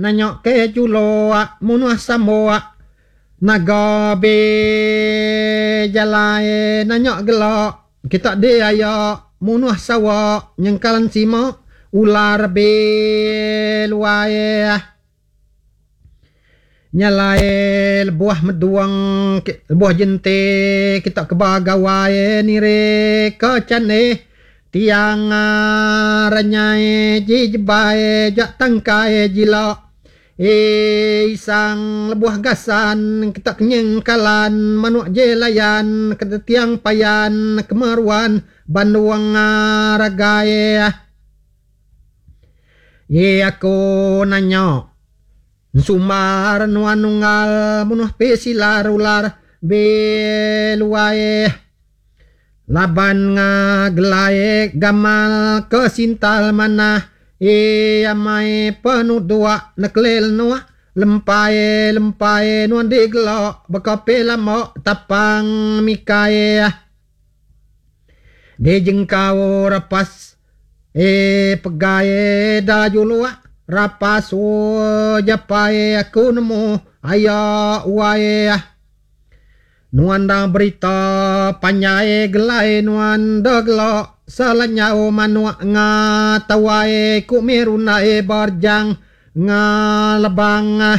nanyok ke juloa munuh samoa nagabe jalae nanyok gelok kita de ayo munuh sawa nyengkalan simo ular be luae nyalae buah meduang buah jente kita kebagawae nire kecane tiang ranyai jibae jak tangkai jilo isang lebuah gasan kita kenyengkalan manuk jelayan ke tiang payan kemeruan banduang ragae aku nanyo sumar nuanungal munuh pesilar ular beluae laban ngagelae gamal kesintal mana amai penuh dua neklel nuah lempae nuan digelo bekape lamo tapang mikae de jengkau rapas pegae da julua rapas japae aku nemu aya uae nuan da berita panyae gelai nuan deglo salanyao manua ngatawae kumirunae barjang ngalabang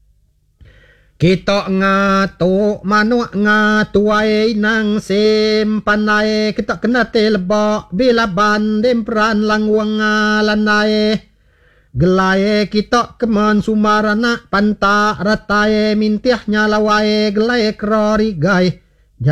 kita ngatu manua ngatuae nang simpanae kita kena teleba bila bandem peran langwang lanae gelae kita keman sumarana panta ratae mintiah nyalawae gelae krori gai